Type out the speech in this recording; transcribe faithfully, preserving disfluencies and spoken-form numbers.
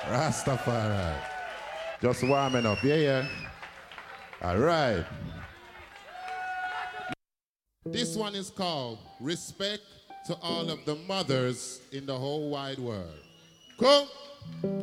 Rastafari. Just warming up. Yeah, yeah. All right. This one is called Respect to All of the Mothers in the Whole Wide World. Cool?